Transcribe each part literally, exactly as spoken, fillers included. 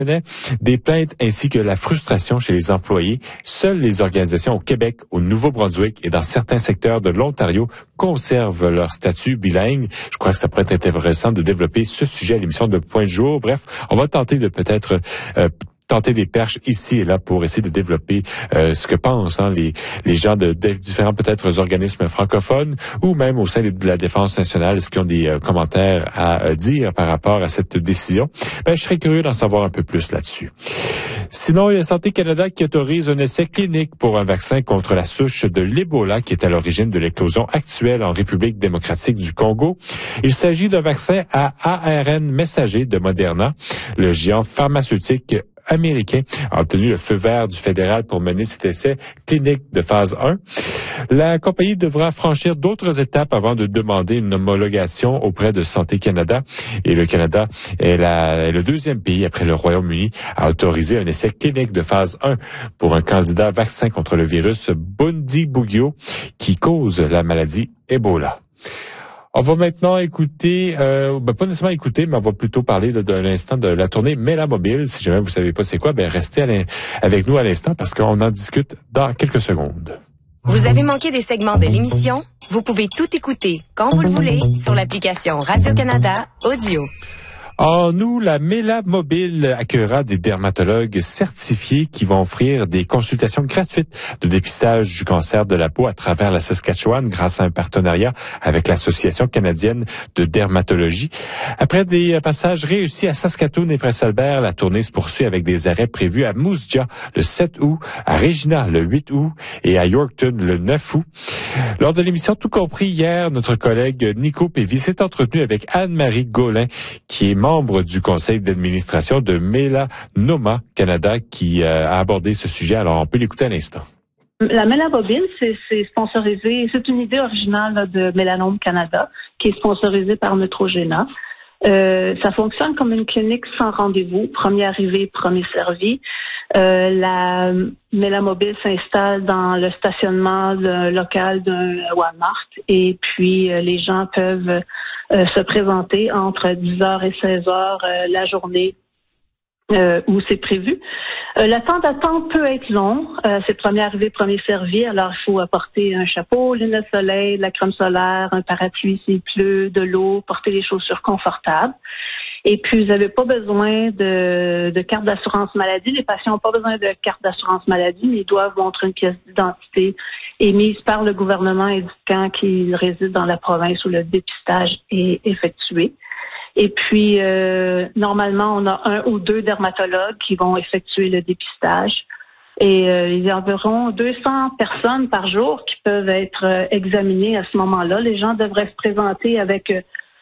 des plaintes ainsi que la frustration chez les employés. Seules les organisations au Québec, au Nouveau-Brunswick et dans certains secteurs de l'Ontario conservent leur statut bilingue. Je crois que ça pourrait être intéressant de développer ce sujet à l'émission de Point de jour. Bref, on va tenter de peut-être euh, tenter des perches ici et là pour essayer de développer euh, ce que pensent hein, les les gens de, de différents peut-être organismes francophones ou même au sein de la Défense nationale. Est-ce qu'ils ont des euh, commentaires à euh, dire par rapport à cette décision? Ben, je serais curieux d'en savoir un peu plus là-dessus. Sinon, il y a Santé Canada qui autorise un essai clinique pour un vaccin contre la souche de l'Ebola qui est à l'origine de l'éclosion actuelle en République démocratique du Congo. Il s'agit d'un vaccin à A R N messager de Moderna. Le géant pharmaceutique américain a obtenu le feu vert du fédéral pour mener cet essai clinique de phase un. La compagnie devra franchir d'autres étapes avant de demander une homologation auprès de Santé Canada. Et le Canada est, la, est le deuxième pays après le Royaume-Uni à autoriser un essai clinique de phase un pour un candidat vaccin contre le virus Bundibugyo qui cause la maladie Ebola. On va maintenant écouter, euh, ben pas nécessairement écouter, mais on va plutôt parler de, de l'instant de la tournée Mela Mobile. Si jamais vous savez pas c'est quoi, ben restez à avec nous à l'instant parce qu'on en discute dans quelques secondes. Vous avez manqué des segments de l'émission? Vous pouvez tout écouter quand vous le voulez sur l'application Radio-Canada Audio. En nous, la Mela Mobile accueillera des dermatologues certifiés qui vont offrir des consultations gratuites de dépistage du cancer de la peau à travers la Saskatchewan grâce à un partenariat avec l'Association canadienne de dermatologie. Après des passages réussis à Saskatoon et Prince-Albert, la tournée se poursuit avec des arrêts prévus à Moose Jaw le sept août, à Regina le huit août et à Yorkton le neuf août. Lors de l'émission Tout compris hier, notre collègue Nico Pévy s'est entretenu avec Anne-Marie Gaulin, qui est membre du conseil d'administration de Mélanoma Canada, qui euh, a abordé ce sujet. Alors, on peut l'écouter à l'instant. La Mela Mobile, c'est, c'est sponsorisé, c'est une idée originale là, de Mélanome Canada, qui est sponsorisée par Neutrogena. Euh, ça fonctionne comme une clinique sans rendez-vous, premier arrivé, premier servi. Euh, la Mela Mobile s'installe dans le stationnement local d'un Walmart et puis euh, les gens peuvent euh, se présenter entre dix heures et seize heures euh, la journée euh, où c'est prévu. Euh, le temps d'attente peut être long. Euh, c'est premier arrivé, premier servi. Alors, il faut apporter un chapeau, lunettes de soleil, de la crème solaire, un parapluie s'il pleut, de l'eau, porter des chaussures confortables. Et puis, vous n'avez pas besoin de, de carte d'assurance maladie. Les patients n'ont pas besoin de carte d'assurance maladie, mais ils doivent montrer une pièce d'identité émise par le gouvernement indiquant qu'ils résident dans la province où le dépistage est effectué. Et puis, euh, normalement, on a un ou deux dermatologues qui vont effectuer le dépistage. Et euh, il y a environ deux cents personnes par jour qui peuvent être euh, examinées à ce moment-là. Les gens devraient se présenter avec...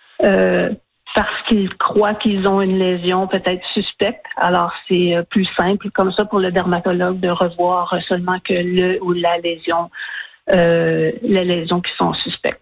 Euh, parce qu'ils croient qu'ils ont une lésion peut-être suspecte. Alors, c'est euh, plus simple comme ça pour le dermatologue de revoir seulement que le ou la lésion, euh, les lésions qui sont suspectes.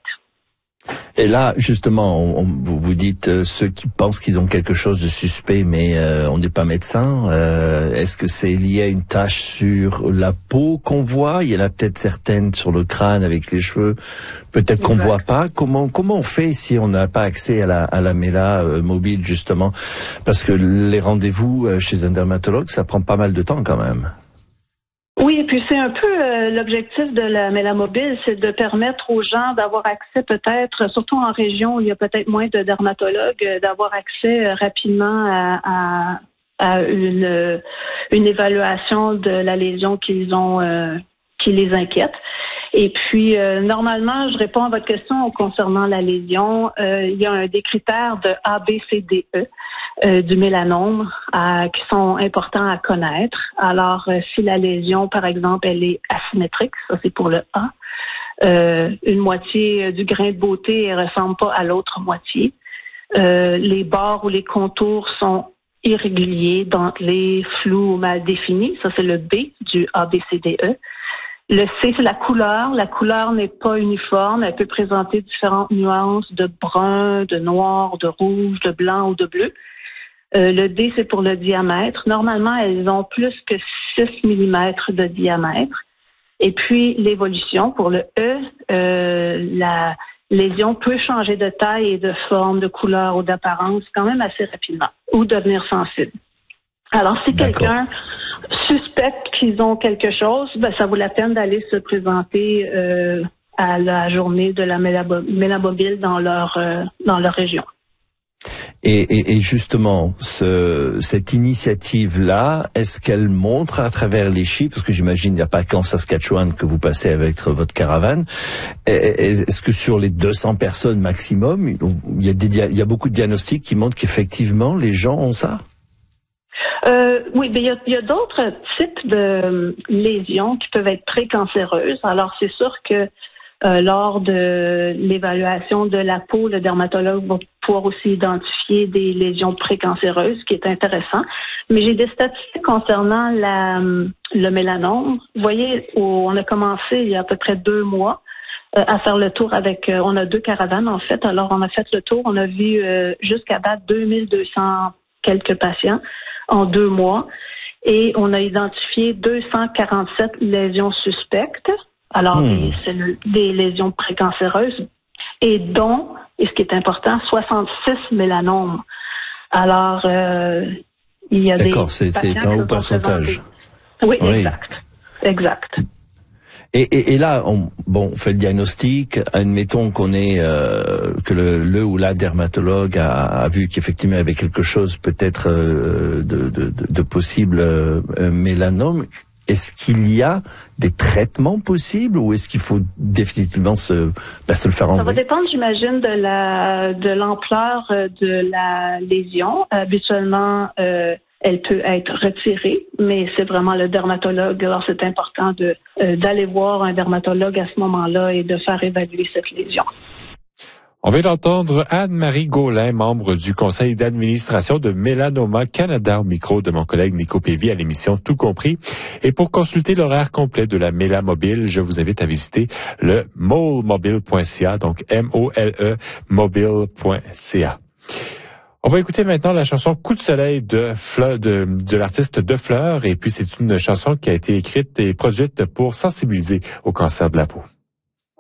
Et là, justement, on, on, vous dites euh, ceux qui pensent qu'ils ont quelque chose de suspect, mais euh, on n'est pas médecin. Euh, est-ce que c'est lié à une tache sur la peau qu'on voit? Il y en a peut-être certaines sur le crâne avec les cheveux, peut-être qu'on ne voit pas. Comment comment on fait si on n'a pas accès à la à la Mela euh, mobile, justement? Parce que les rendez-vous euh, chez un dermatologue, ça prend pas mal de temps quand même. Oui, et puis c'est un peu euh, l'objectif de la Mela Mobile, c'est de permettre aux gens d'avoir accès peut-être, surtout en région où il y a peut-être moins de dermatologues, euh, d'avoir accès euh, rapidement à, à, à une, une évaluation de la lésion qu'ils ont, euh, qui les inquiète. Et puis, euh, normalement, je réponds à votre question concernant la lésion. Euh, il y a des critères de A, B, C, D, E. Euh, du mélanome euh, qui sont importants à connaître. Alors, euh, si la lésion, par exemple, elle est asymétrique, ça c'est pour le A, euh, une moitié du grain de beauté ne ressemble pas à l'autre moitié. Euh, les bords ou les contours sont irréguliers, dentelés, flous ou mal définis. Ça, c'est le B du A, B, C, D, E. Le C, c'est la couleur. La couleur n'est pas uniforme. Elle peut présenter différentes nuances de brun, de noir, de rouge, de blanc ou de bleu. Euh, le D, c'est pour le diamètre. Normalement, elles ont plus que six millimètres de diamètre. Et puis, l'évolution, pour le E, euh, la lésion peut changer de taille et de forme, de couleur ou d'apparence quand même assez rapidement ou devenir sensible. Alors, si D'accord. quelqu'un suspecte qu'ils ont quelque chose, ben, ça vaut la peine d'aller se présenter euh, à la journée de la mélamobile dans leur euh, dans leur région. Et, et, et justement, ce, cette initiative-là, est-ce qu'elle montre à travers les chiffres, parce que j'imagine il n'y a pas qu'en Saskatchewan que vous passez avec votre caravane, est-ce que sur les deux cents personnes maximum, il y a, des, il y a beaucoup de diagnostics qui montrent qu'effectivement les gens ont ça? Euh, oui, mais il y a, il y a d'autres types de lésions qui peuvent être précancéreuses. Alors, c'est sûr que Euh, lors de l'évaluation de la peau, le dermatologue va pouvoir aussi identifier des lésions précancéreuses, ce qui est intéressant. Mais j'ai des statistiques concernant la, le mélanome. Vous voyez, on a commencé il y a à peu près deux mois euh, à faire le tour avec, euh, on a deux caravanes en fait. Alors, on a fait le tour, on a vu euh, jusqu'à date deux mille deux cents quelques patients en deux mois. Et on a identifié deux cent quarante-sept lésions suspectes. Alors, mmh. des, cellules, des lésions précancéreuses, et dont, et ce qui est important, soixante-six mélanomes. Alors, euh, il y a D'accord, des c'est, c'est un haut pourcentage. Oui, oui, exact. Exact. Et, et, et là, on, bon, on fait le diagnostic. Admettons qu'on est euh, que le, le ou la dermatologue a, a vu qu'effectivement il y avait quelque chose peut-être euh, de, de, de, de possible euh, mélanome. Est-ce qu'il y a des traitements possibles ou est-ce qu'il faut définitivement se, ben, se le faire enlever? Ça va dépendre, j'imagine, de la de l'ampleur de la lésion. Habituellement, euh, elle peut être retirée, mais c'est vraiment le dermatologue. Alors, c'est important de euh, d'aller voir un dermatologue à ce moment-là et de faire évaluer cette lésion. On vient d'entendre Anne-Marie Gaulin, membre du conseil d'administration de Mélanoma Canada, au micro de mon collègue Nico Pévy à l'émission Tout compris. Et pour consulter l'horaire complet de la Mélamobile, je vous invite à visiter le molemobile point c a, donc M O L E mobile point c a. On va écouter maintenant la chanson Coup de soleil de Fleur, de, de l'artiste De Fleur. Et puis, c'est une chanson qui a été écrite et produite pour sensibiliser au cancer de la peau.